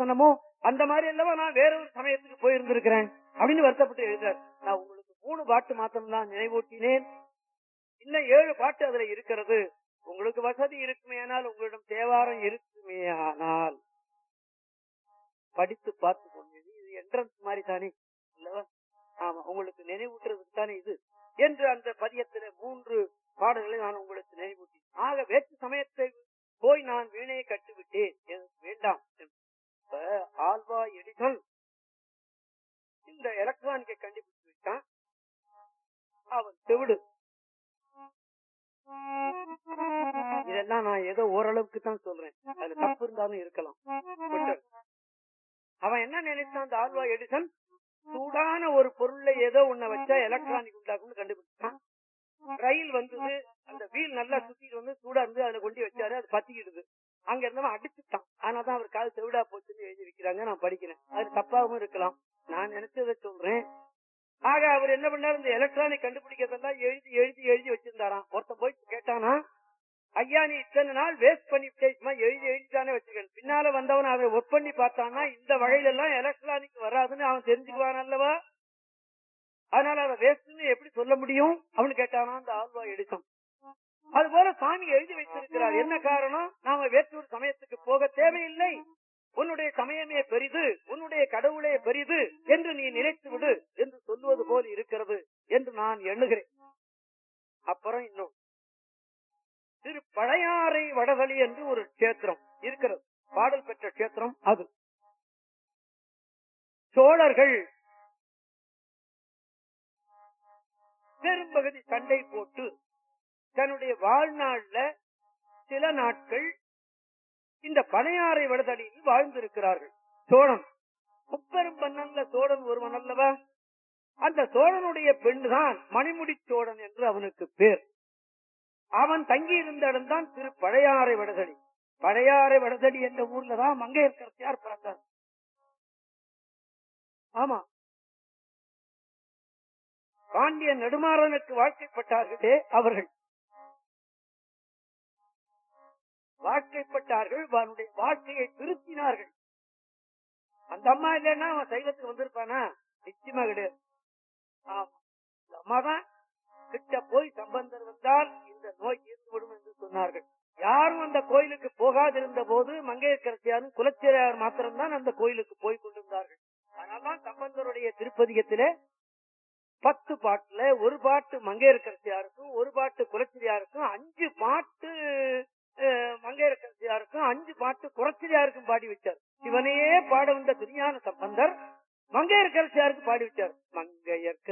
பண்ணணுமோ அந்த மாதிரி எல்லாம் நான் வேற ஒரு சமயத்துக்கு போயிருந்திருக்கிறேன் அப்படின்னு வருத்தப்பட்டு எழுதுறார். நான் உங்களுக்கு 3 பாட்டு மாத்திரம் தான் நினைவூட்டினேன், இன்னும் 7 பாட்டு அதுல இருக்கிறது. உங்களுக்கு வசதி இருக்குமே ஆனால், உங்களிடம் தேவாரம் இருக்குமே ஆனால் படித்து பார்த்து கொண்டது. இது என்ட்ரன்ஸ் மாதிரி தானே இல்லவா? ஆமா, உங்களுக்கு நினைவூட்டுறதுக்கு தானே இது என்று அந்த பதியத்தில 3 பாடல்களை நான் உங்களுக்கு நினைவூட்டி. ஆக வேற்று சமயத்தை போய் நான் வீணையை கட்டுவிட்டேன், எனக்கு வேண்டாம். இப்ப ஆல்வா எடிசன் இந்த எலக்ட்ரானிக்கை கண்டுபிடிச்சு விட்டான். அவன் செவிடு. இதெல்லாம் நான் ஏதோ ஓரளவுக்கு தான் சொல்றேன், அது தப்பு இருந்தாலும் இருக்கலாம். அவன் என்ன நினைச்சான், அந்த ஆல்வா எடிசன் சூடான ஒரு பொருள்ல ஏதோ ஒன்ன வச்சா எலக்ட்ரானிக் உண்டாக்கும்னு கண்டுபிடிச்சான். ரயில் வந்தது, அந்த வீல் நல்லா சுத்திட்டு வந்து சூடா இருந்து அதுல கொண்டு வச்சாரு, அது பத்திக்கிடுது. அங்க இருந்தவன் அடிச்சுட்டான். ஆனாதான் அவர் காது செவிடா போச்சுன்னு எழுதி வைக்கிறாங்க, நான் படிக்கிறேன். அது தப்பாவும் இருக்கலாம், நான் நினைச்சதை சொல்றேன். ஆக அவர் என்ன பண்ணாரு, இந்த எலக்ட்ரானிக் கண்டுபிடிக்கிறதெல்லாம் எழுதி எழுதி எழுதி வச்சிருந்தாராம். ஒருத்தன் போய் கேட்டானா, ஐயா நீ இத்தனை நாள் வேஸ்ட் பண்ணிவிட்டே, எழுதி எழுதிதானே வச்சுக்கணும். பின்னால வந்தவன் அதை ஒர்க் பண்ணி பார்த்தான்னா இந்த வகையில எல்லாம் எலக்ட்ரானிக் வராதுன்னு அவன் தெரிஞ்சுக்குவான் அல்லவா? அதனால அதை வேஸ்ட்னு எப்படி சொல்ல முடியும் அவனு கேட்டானா அந்த ஆல்வா எடிசன். அது போல சாமி எழுதி வைத்திருக்கிறார். என்ன காரணம்? நாம வேற்றூர் சமயத்துக்கு போக தேவையில்லை, உன்னுடைய சமயமே பெரிது, உன்னுடைய கடவுளே பெரிது என்று நீ நினைத்து விடு என்று சொல்லுவது போல் இருக்கிறது என்று நான் எண்ணுகிறேன். அப்புறம் இன்னும் திரு பழையாறை வடவழி என்று ஒரு கஷேத்திரம் இருக்கிறது, பாடல் பெற்ற கஷேத்திரம். அது சோழர்கள் பெரும்பகுதி சண்டை போட்டு தன்னுடைய வாழ்நாள்ல சில நாட்கள் இந்த பழையாறை வடதடியில் வாழ்ந்திருக்கிறார்கள். சோழன் முப்பெரும் மன்னன்ல சோழன் ஒருவன் அல்லவா? அந்த சோழனுடைய பெண் தான் மணிமுடி சோழன் என்று அவனுக்கு பேர். அவன் தங்கி இருந்த இடம்தான் திரு பழையாறை வடதடி. பழையாறை வடதடி என்ற ஊர்ல தான் மங்கையர்க்கரசியார் பிறந்தார். ஆமா, பாண்டிய நெடுமாறனுக்கு வாழ்க்கைப்பட்டார்களே அவர்கள், வாழ்க்கைப்பட்டார்கள், அவனுடைய வாழ்க்கையை திருத்தினார்கள். அந்த அம்மா இல்லைன்னா அவன் சைவத்துக்கு வந்திருப்பானா? நிச்சயமா கிடையாது. ஆமா, இந்த அம்மா தான் கிட்ட போய் சம்பந்தர் வந்தால் இந்த நோய் தீர்ந்துவிடும் என்று சொன்னார்கள். யாரும் அந்த கோயிலுக்கு போகாதிருந்த போது மங்கையர்க்கரசியாரும் குலச்சிறையார் மாத்திரம்தான் அந்த கோயிலுக்கு போய் கொண்டிருந்தார்கள். அதனால்தான் சம்பந்தருடைய திருப்பதிகத்திலே 10 பாட்டுல ஒரு பாட்டு மங்கையர்க்கரசியாருக்கும், ஒரு பாட்டு குலச்சிறையாருக்கும், 5 பாட்டு மங்கையர்க்கரசியாருக்கும், 5 பாட்டு குலச்சிறையாருக்கும் பாடி வச்சார். சிவனையே பாட வந்த திருஞான சம்பந்தர் மங்கையர்க்கரசியாருக்கு பாடி வச்சார். மங்கையர்க்க